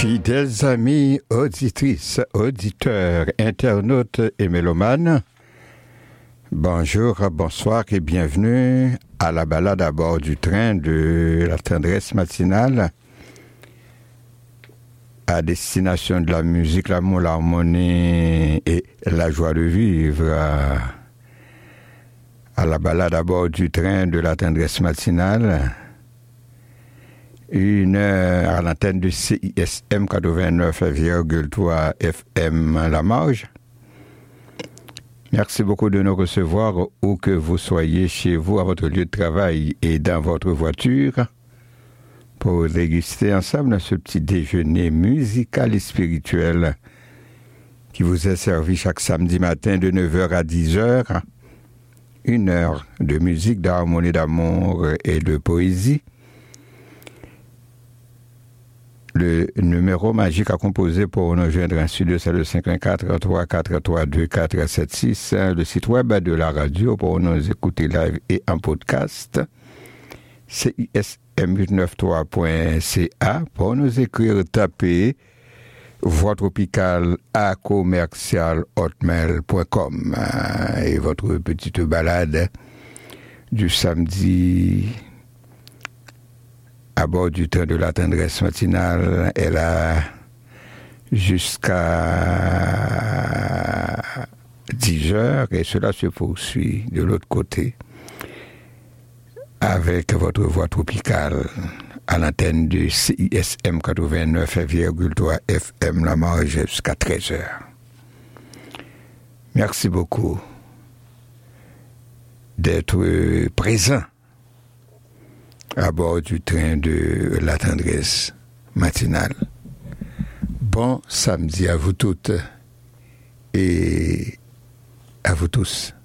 Fidèles amis, auditrices, auditeurs, internautes et mélomanes, bonjour, bonsoir et bienvenue à la balade à bord du train de la tendresse matinale à destination de la musique, l'amour, l'harmonie et la joie de vivre. À la balade à bord du train de la tendresse matinale. Une heure à l'antenne de CISM 89,3 FM La Marge. Merci beaucoup de nous recevoir où que vous soyez chez vous, à votre lieu de travail et dans votre voiture pour déguster ensemble ce petit déjeuner musical et spirituel qui vous est servi chaque samedi matin de 9h à 10h. Une heure de musique, d'harmonie, d'amour et de poésie. Le numéro magique à composer pour nous joindre en studio, c'est le 514-342-476. Le site web de la radio pour nous écouter live et en podcast, CISM893.ca. Pour nous écrire, taper voix tropicale à commercial@hotmail.com. Et votre petite balade du samedi à bord du train de la tendresse matinale, elle a jusqu'à 10h et cela se poursuit de l'autre côté avec votre voix tropicale à l'antenne de CISM 89,3 FM La Marge jusqu'à 13h. Merci beaucoup d'être présent à bord du train de la tendresse matinale. Bon samedi à vous toutes et à vous tous.